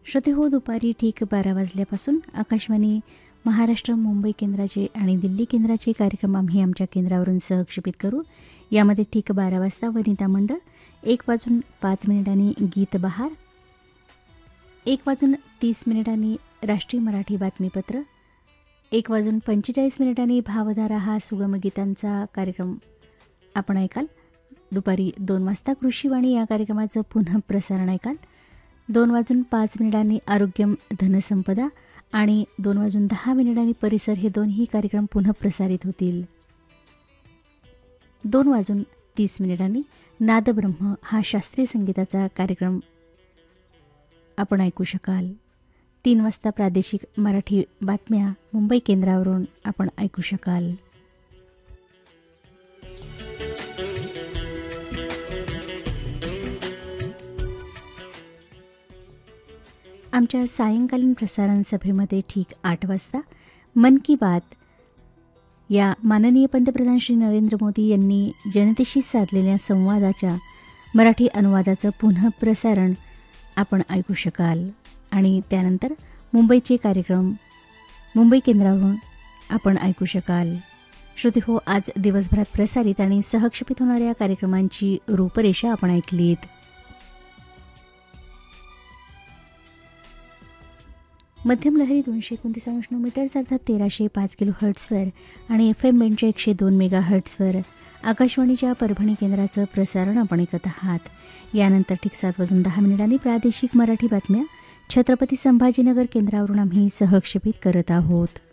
श्रोते हो, दुपारी ठीक 12 वाजल्यापासून आकाशवाणी महाराष्ट्र मुंबई केंद्राचे आणि दिल्ली केंद्राचे कार्यक्रम आम्ही आमच्या केंद्रावरून सहक्षेपित करू. यामध्ये ठीक 12 वाजता वनिता मंडळ, 1:05 गीत बहार, 1:30 राष्ट्रीय मराठी बातमीपत्र, 1:45 भावधारा हा सुगम गीतांचा कार्यक्रम आपण ऐकाल. दुपारी 2 वाजता कृषीवाणी या कार्यक्रमाचं पुन्हा प्रसारण ऐकाल. 2:05 आरोग्यम धनसंपदा आणि 2:10 परिसर हे दोन्ही कार्यक्रम पुन्हा प्रसारित होतील. 2:30 नादब्रह्म हा शास्त्रीय संगीताचा कार्यक्रम आपण ऐकू शकाल. 3 वाजता प्रादेशिक मराठी बातम्या मुंबई केंद्रावरून आपण ऐकू शकाल. आमच्या सायंकालीन प्रसारण सभेमध्ये ठीक 8 वाजता मन की बात या माननीय पंतप्रधान श्री नरेंद्र मोदी यांनी जनतेशी साधलेल्या संवादाच्या मराठी अनुवादाचं पुन्हा प्रसारण आपण ऐकू शकाल. आणि त्यानंतर मुंबईचे कार्यक्रम मुंबई केंद्रावरून आपण ऐकू शकाल. श्रोते हो, आज दिवसभरात प्रसारित आणि सहक्षेपित होणाऱ्या कार्यक्रमांची रूपरेषा आपण ऐकलीत. मध्यम लहरी 229 मीटर्स अर्थात 1305 किलो हर्ट्सवर आणि FM बेंडच्या 102 मेगा हर्ट्सवर आकाशवाणीच्या परभणी केंद्राचं प्रसारण आपण ऐकत आहात. यानंतर ठीक 7:10 प्रादेशिक मराठी बातम्या छत्रपती संभाजीनगर केंद्रावरून आम्ही सहक्षेपित करत आहोत.